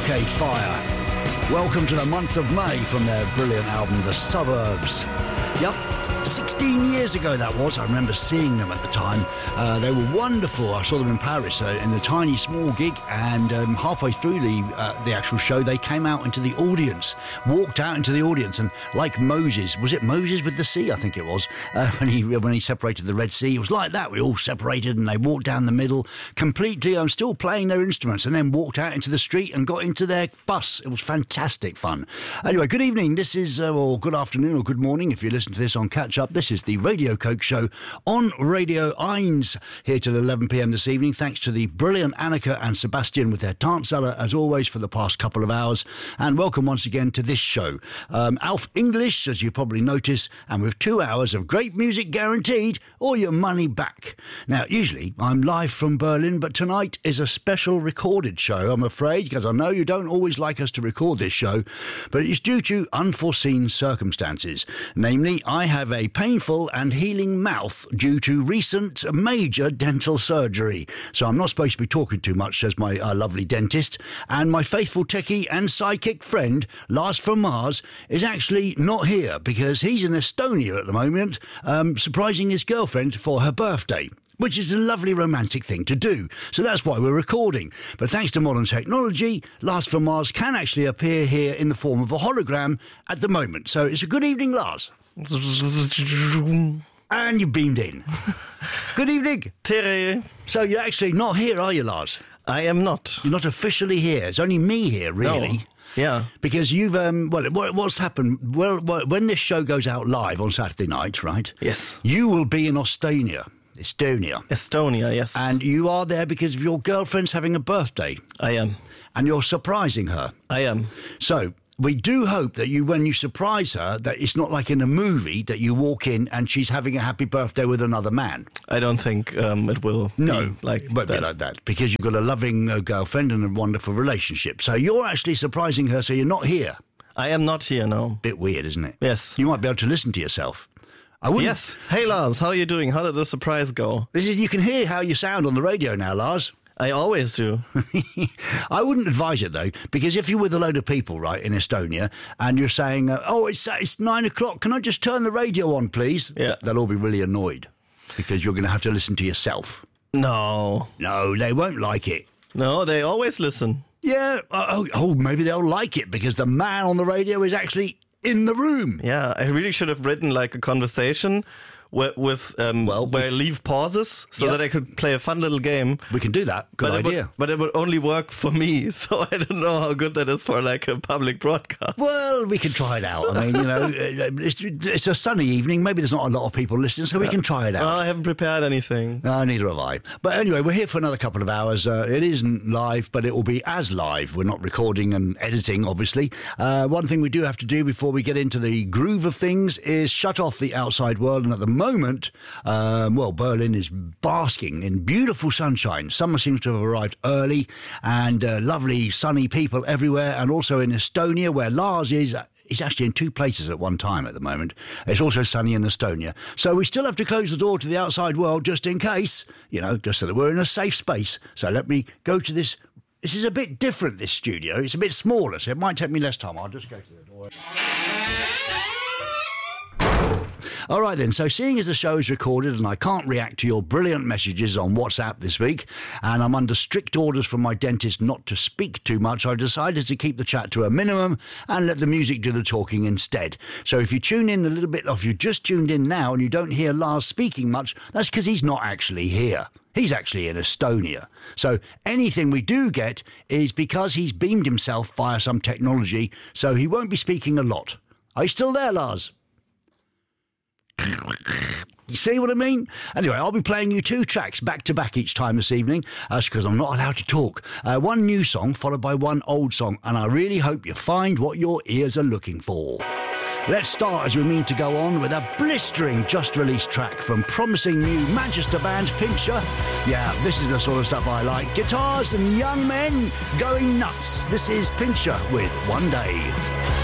Arcade Fire. Welcome to the month of May from their brilliant album, The Suburbs. Yep, 16 years ago that was. I remember seeing them at the time. They were wonderful. I saw them in Paris in the tiny small gig, and halfway through the actual show, they came out into the audience, walked out into the audience, and like Moses, was it Moses with the sea? I think it was, when he separated the Red Sea. It was like that. We all separated, and they walked down the middle, completely still playing their instruments, and then walked out into the street and got into their bus. It was fantastic fun. Anyway, good evening. This is, or good afternoon or good morning if you listen to this on Catch Up. This is the Radio Coke Show on Radio 1, here till 11 p.m. this evening. Thanks to the brilliant Annika and Sebastian with their Tanzala, as always, for the past couple of hours. And welcome once again to this show. Alf English, as you probably noticed, and with 2 hours of great music guaranteed, or your money back. Now, usually I'm live from Berlin, but tonight is a special recorded show, I'm afraid, because I know you don't always like us to record this show, but it's due to unforeseen circumstances. Namely, I have a painful and healing mouth due to recent major dental surgery. So I'm not supposed to be talking too much, says my lovely dentist. And my faithful techie and psychic friend, Lars from Mars, is actually not here because he's in Estonia at the moment, surprising his girlfriend for her birthday, which is a lovely romantic thing to do. So that's why we're recording. But thanks to modern technology, Lars from Mars can actually appear here in the form of a hologram at the moment. So it's a good evening, Lars. And you beamed in. Good evening. Tere. So you're actually not here, are you, Lars? I am not. You're not officially here. It's only me here, really. No. Yeah. Because you've, what's happened? Well, when this show goes out live on Saturday night, right? Yes. You will be in Estonia, yes. And you are there because of your girlfriend's having a birthday. I am. And you're surprising her. I am. So we do hope that when you surprise her, that it's not like in a movie that you walk in and she's having a happy birthday with another man. I don't think it will be like won't be like that, because you've got a loving girlfriend and a wonderful relationship. So you're actually surprising her, so you're not here. I am not here, no. Bit weird, isn't it? Yes. You might be able to listen to yourself. I wouldn't. Yes. Hey, Lars, how are you doing? How did the surprise go? You can hear how you sound on the radio now, Lars. I always do. I wouldn't advise it, though, because if you're with a load of people, right, in Estonia, and you're saying, it's 9 o'clock, can I just turn the radio on, please? Yeah. They'll all be really annoyed, because you're going to have to listen to yourself. No, they won't like it. No, they always listen. Yeah. Maybe they'll like it, because the man on the radio is actually in the room. Yeah, I really should have written like a conversation where I leave pauses so that I could play a fun little game. We can do that. Good idea. But it would only work for me, so I don't know how good that is for like a public broadcast. Well, we can try it out. I mean, it's a sunny evening. Maybe there's not a lot of people listening, so we can try it out. I haven't prepared anything. No, neither have I. But anyway, we're here for another couple of hours. It isn't live, but it will be as live. We're not recording and editing, obviously. One thing we do have to do before we get into the groove of things is shut off the outside world. And at the moment, Berlin is basking in beautiful sunshine. Summer seems to have arrived early, and lovely sunny people everywhere. And also in Estonia, where Lars is, he's actually in two places at one time at the moment. It's also sunny in Estonia. So we still have to close the door to the outside world just in case, just so that we're in a safe space. So let me go to this. This is a bit different, this studio. It's a bit smaller, so it might take me less time. I'll just go to the door. All right then, so seeing as the show is recorded and I can't react to your brilliant messages on WhatsApp this week, and I'm under strict orders from my dentist not to speak too much, I decided to keep the chat to a minimum and let the music do the talking instead. So if you tune in a little bit, or if you just tuned in now and you don't hear Lars speaking much, that's because he's not actually here. He's actually in Estonia. So anything we do get is because he's beamed himself via some technology, so he won't be speaking a lot. Are you still there, Lars? You see what I mean? Anyway, I'll be playing you 2 tracks back to back each time this evening. That's because I'm not allowed to talk. One new song followed by one old song, and I really hope you find what your ears are looking for. Let's start, as we mean to go on, with a blistering just-released track from promising new Manchester band Pincher. Yeah, this is the sort of stuff I like. Guitars and young men going nuts. This is Pincher with One Day.